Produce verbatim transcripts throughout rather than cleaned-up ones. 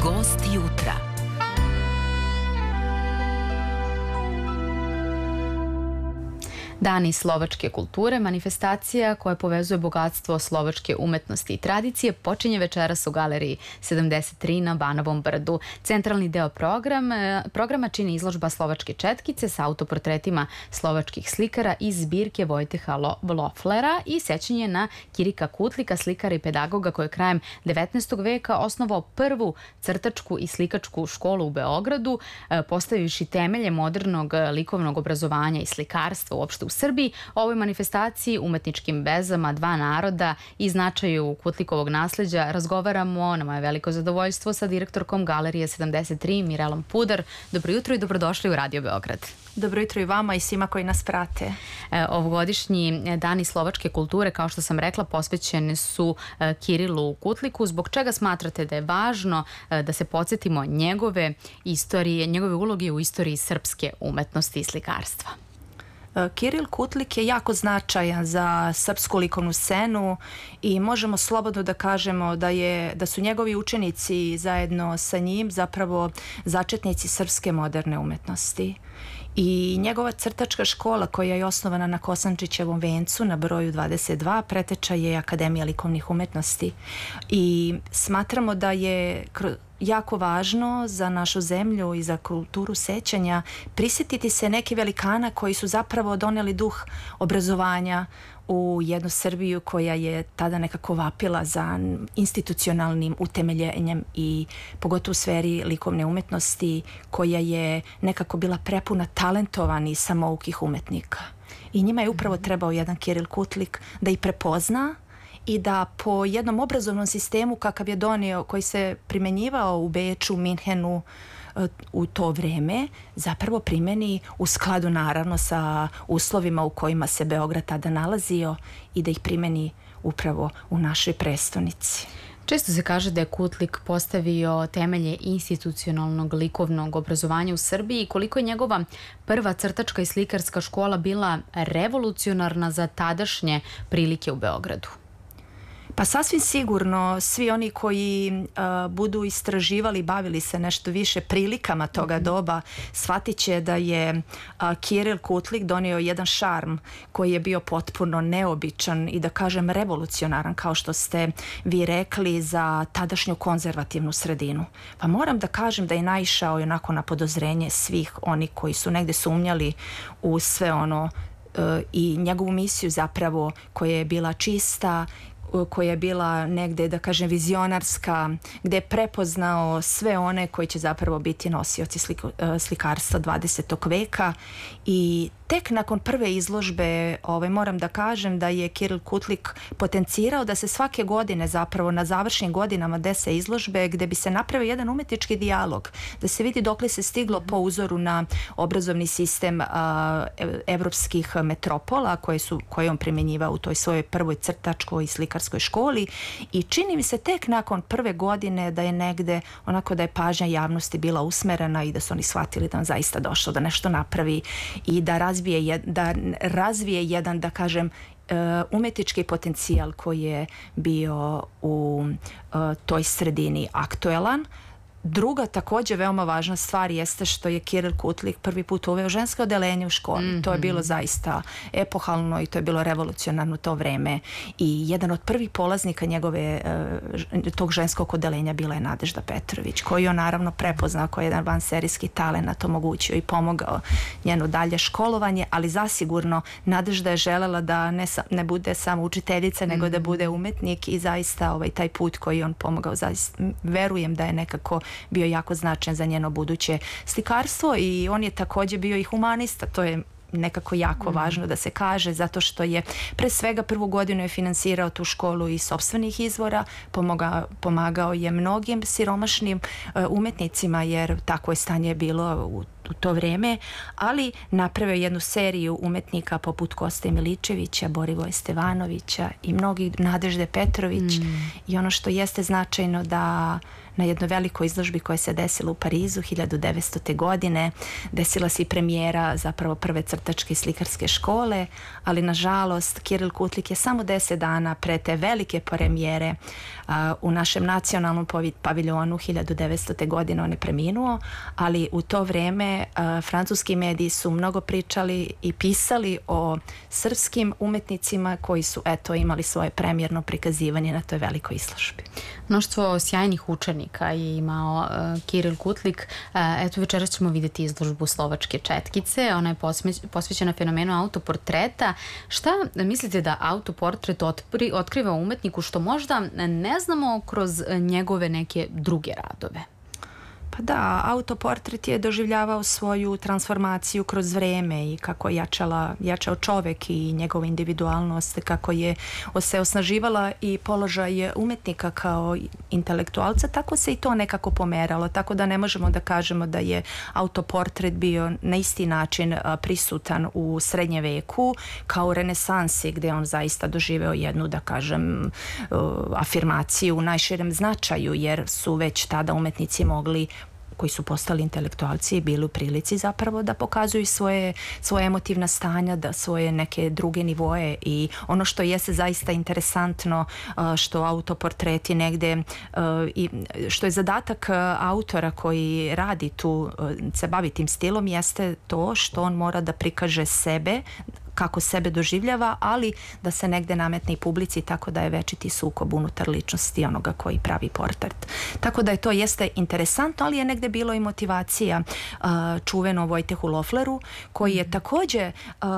Gost jutra. Dani slovačke kulture, manifestacija koja povezuje bogatstvo slovačke umetnosti i tradicije, počinje večeras u Galeriji sedamdeset tri na Banovom brdu. Centralni deo program, programa čini izložba Slovačke četkice sa autoportretima slovačkih slikara iz zbirke Vojteha Loflera i sećanje na Kirika Kutlika, slikara i pedagoga koji je krajem devetnaestog veka osnovao prvu crtačku i slikačku školu u Beogradu, postavivši temelje modernog likovnog obrazovanja i slikarstva uopšte u Srbiji. O ovoj manifestaciji, umetničkim vezama dva naroda i značaju Kutlikovog nasleđa razgovaramo, na moje veliko zadovoljstvo, sa direktorkom Galerije sedamdeset tri Mirelom Pudar. Dobro jutro i dobrodošli u Radio Beograd. Dobro jutro i vama i svima koji nas prate. E, ovogodišnji Dani slovačke kulture, kao što sam rekla, posvećene su e, Kirilu Kutliku. Zbog čega smatrate da je važno e, da se podsjetimo njegove istorije, njegove uloge u istoriji srpske umetnosti i slikarstva? Kiril Kutlik je jako značajan za srpsku likovnu scenu i možemo slobodno da kažemo da, je, da su njegovi učenici zajedno sa njim zapravo začetnici srpske moderne umetnosti. I njegova crtačka škola koja je osnovana na Kosančićevom vencu na broju dvadeset dva preteča je Akademija likovnih umetnosti i smatramo da je jako važno za našu zemlju i za kulturu sećanja prisjetiti se nekih velikana koji su zapravo doneli duh obrazovanja u jednu Srbiju koja je tada nekako vapila za institucionalnim utemeljenjem i pogotovo u sferi likovne umetnosti koja je nekako bila prepuna talentovanih i samoukih umetnika. I njima je upravo trebao jedan Kiril Kutlik da ih prepozna i da po jednom obrazovnom sistemu kakav je donio, koji se primenjivao u Beču, Minhenu u to vreme, zapravo primeni u skladu naravno sa uslovima u kojima se Beograd tada nalazio i da ih primeni upravo u našoj prestonici. Često se kaže da je Kutlik postavio temelje institucionalnog likovnog obrazovanja u Srbiji i koliko je njegova prva crtačka i slikarska škola bila revolucionarna za tadašnje prilike u Beogradu. Pa sasvim sigurno svi oni koji uh, budu istraživali, bavili se nešto više prilikama toga doba, shvatit će da je uh, Kiril Kutlik donio jedan šarm koji je bio potpuno neobičan i da kažem revolucionaran, kao što ste vi rekli, za tadašnju konzervativnu sredinu. Pa moram da kažem da je naišao onako na podozrenje svih oni koji su negde sumnjali u sve ono uh, i njegovu misiju zapravo koja je bila čista, koja je bila negde, da kažem, vizionarska, gde je prepoznao sve one koji će zapravo biti nosioci sliku, slikarstva dvadesetog veka i tek nakon prve izložbe ovaj, moram da kažem da je Kiril Kutlik potencirao da se svake godine zapravo na završnim godinama dese izložbe gde bi se napravio jedan umetnički dijalog, da se vidi dokle se stiglo po uzoru na obrazovni sistem a, evropskih metropola koje, su, koje on primjenjivao u toj svojoj prvoj crtačkoj i slikarskoj školi i čini mi se tek nakon prve godine da je negde onako da je pažnja javnosti bila usmerena i da su oni shvatili da on zaista došao da nešto napravi i da razvije, da razvije jedan, da kažem, umetnički potencijal koji je bio u toj sredini aktuelan. Druga također veoma važna stvar jeste što je Kiril Kutlik prvi put uveo žensko odeljenje u školi. Mm-hmm. To je bilo zaista epohalno i to je bilo revolucionarno to vreme. I jedan od prvih polaznika njegove tog ženskog odeljenja bila je Nadežda Petrović, koju je on naravno prepoznao kao jedan vanserijski talent, omogućio i pomogao njeno dalje školovanje, ali zasigurno Nadežda je želela da ne, ne bude samo učiteljica, nego mm-hmm. da bude umetnik i zaista ovaj, taj put koji on pomogao, zaista, verujem da je nekako bio jako značajan za njeno buduće slikarstvo i on je također bio i humanista, to je nekako jako mm. važno da se kaže, zato što je pre svega prvu godinu je finansirao tu školu iz sopstvenih izvora, pomogao, pomagao je mnogim siromašnim uh, umetnicima jer takvo je stanje bilo u u to vrijeme, ali napravio jednu seriju umetnika poput Koste Miličevića, Borivoja Stevanovića i mnogih, Nadežde Petrović mm. i ono što jeste značajno da na jednoj velikoj izložbi koja se desila u Parizu hiljadu devetstote. godine. Desila se i premijera zapravo prve crtačke i slikarske škole, ali nažalost Kiril Kutlik je samo deset dana pre te velike premijere uh, u našem nacionalnom paviljonu hiljadu devetstote. godine on je preminuo, ali u to vreme uh, francuski mediji su mnogo pričali i pisali o srpskim umetnicima koji su eto imali svoje premijerno prikazivanje na toj velikoj izložbi. Mnoštvo sjajnih učenika je imao uh, Kiril Kutlik. Uh, eto večeras ćemo vidjeti izložbu Slovačke četkice. Ona je posvećena fenomenu autoportreta. Šta mislite da autoportret otkri, otkriva umetniku što možda ne znamo kroz njegove neke druge radove? Pa da, autoportret je doživljavao svoju transformaciju kroz vreme i kako je jačala, jačao čovek i njegova individualnost, kako je se osnaživala i položaj umetnika kao intelektualca, tako se i to nekako pomeralo, tako da ne možemo da kažemo da je autoportret bio na isti način prisutan u srednjem veku kao u renesansi gdje on zaista doživeo jednu, da kažem, afirmaciju u najširem značaju, jer su već tada umetnici mogli koji su postali intelektualci i bili u prilici zapravo da pokazuju svoje, svoje emotivna stanja, da svoje neke druge nivoje i ono što jeste zaista interesantno što autoportreti negde i što je zadatak autora koji radi tu, se bavi tim stilom, jeste to što on mora da prikaže sebe, kako sebe doživljava, ali da se negde nametne i publici, tako da je večiti sukob unutar ličnosti onoga koji pravi portret. Tako da je to jeste interesantno, ali je negde bilo i motivacija uh, čuveno Vojtehu Lofleru, koji je takođe uh,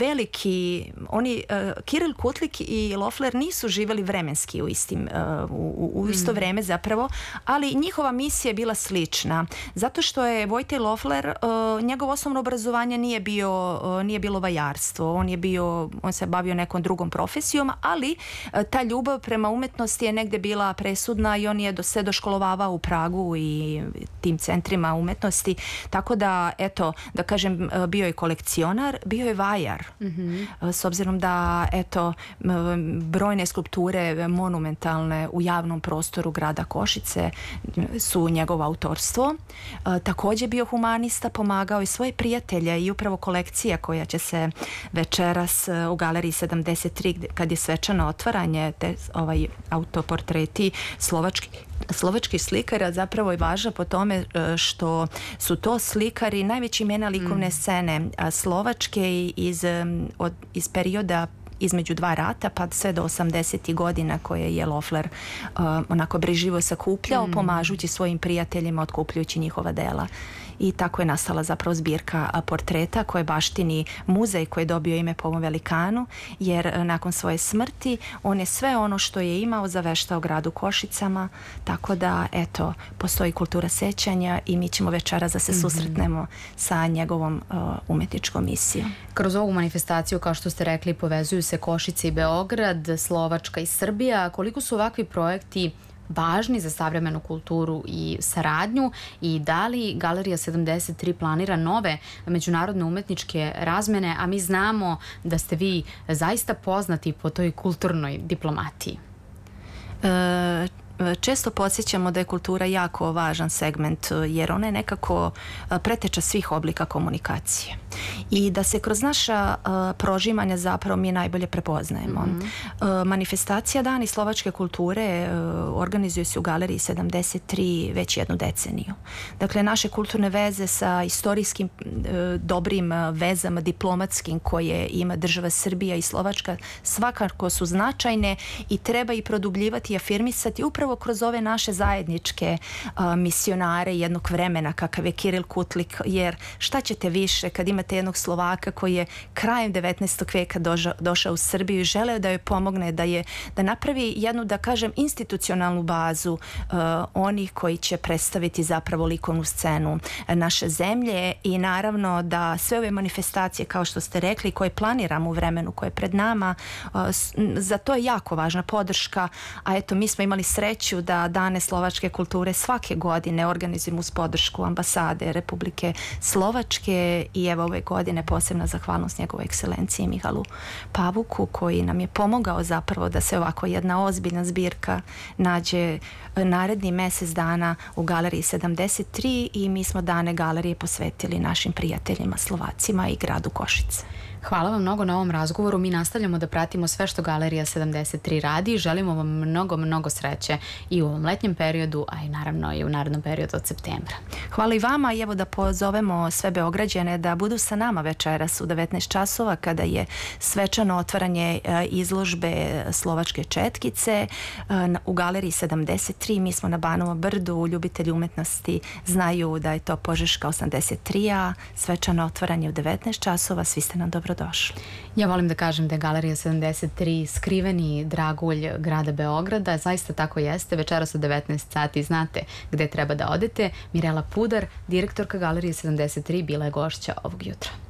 veliki, oni, uh, Kiril Kutlik i Lofler nisu živjeli vremenski u, istim, uh, u, u isto vreme zapravo, ali njihova misija je bila slična, zato što je Vojteh Lofler, uh, njegovo osnovno obrazovanje nije, bio, uh, nije bilo vajarstvo. On je bio, on se bavio nekom drugom profesijom, ali ta ljubav prema umetnosti je negde bila presudna i on je do, se doškolovavao u Pragu i tim centrima umetnosti, tako da, eto, da kažem, bio je kolekcionar, bio je vajar, mm-hmm. s obzirom da, eto, brojne skulpture monumentalne u javnom prostoru grada Košice su njegovo autorstvo. Takođe bio humanista, pomagao i svoje prijatelje i upravo kolekcija koja će se večeras u galeriji sedamdeset tri kad je svečano otvaranje te ovaj autoportreti slovački slovačkih slikara zapravo je važna po tome što su to slikari najveći imena likovne mm. scene Slovačke iz, od, iz perioda između dva rata pa sve do osamdesetih godina koje je Lofler uh, onako brižljivo sakupljao mm. pomažući svojim prijateljima otkupljujući njihova dela. I tako je nastala zapravo zbirka portreta koje baštini muzej koji je dobio ime po ovom velikanu, jer nakon svoje smrti on je sve ono što je imao zaveštao gradu Košicama, tako da eto, postoji kultura sećanja i mi ćemo večeras da se mm-hmm. susretnemo sa njegovom uh, umetničkom misijom. Kroz ovu manifestaciju, kao što ste rekli, povezuju se Košice i Beograd, Slovačka i Srbija. Koliko su ovakvi projekti važni za savremenu kulturu i saradnju i da li Galerija sedamdeset tri planira nove međunarodne umetničke razmene, a mi znamo da ste vi zaista poznati po toj kulturnoj diplomatiji? E, često podsjećamo da je kultura jako važan segment jer ona je nekako preteča svih oblika komunikacije i da se kroz naša uh, prožimanja zapravo mi najbolje prepoznajemo. Mm-hmm. Uh, manifestacija Dani slovačke kulture uh, organizuje se u Galeriji sedamdeset tri već jednu deceniju. Dakle, naše kulturne veze sa istorijskim uh, dobrim uh, vezama diplomatskim koje ima država Srbija i Slovačka svakako su značajne i treba i produbljivati i afirmisati upravo kroz ove naše zajedničke uh, misionare jednog vremena kakav je Kiril Kutlik, jer šta ćete više kad imate jednog Slovaka koji je krajem devetnaestog veka došao, došao u Srbiju i želeo da joj pomogne, da je da napravi jednu, da kažem, institucionalnu bazu uh, onih koji će predstaviti zapravo likovnu scenu naše zemlje i naravno da sve ove manifestacije, kao što ste rekli, koje planiramo u vremenu koje je pred nama, uh, za to je jako važna podrška, a eto mi smo imali sreću sreću da Dane slovačke kulture svake godine organizujemo uz podršku ambasade Republike Slovačke i evo ove godine posebna zahvalnost njegovoj ekscelenciji Mihalu Pavuku koji nam je pomogao zapravo da se ovako jedna ozbiljna zbirka nađe naredni mjesec dana u Galeriji sedamdeset tri i mi smo Dane galerije posvetili našim prijateljima Slovacima i gradu Košice. Hvala vam mnogo na ovom razgovoru. Mi nastavljamo da pratimo sve što Galerija sedamdeset tri radi. Želimo vam mnogo, mnogo sreće i u ovom letnjem periodu, a i naravno i u narednom periodu od septembra. Hvala i vama i evo da pozovemo sve Beograđane da budu sa nama večeras u devetnaest časova kada je svečano otvaranje izložbe Slovačke četkice u Galeriji sedamdeset tri. Mi smo na Banovom brdu, ljubitelji umetnosti znaju da je to Požeška osamdeset tri a, svečano otvaranje u devetnaest časova, svi ste nam dobro došli. Ja volim da kažem da je Galerija sedamdeset tri skriveni dragulj grada Beograda. Zaista tako jeste. Večeras u devetnaest sati znate gde treba da odete. Mirela Pudar, direktorka Galerije sedamdeset tri, bila je gošća ovog jutra.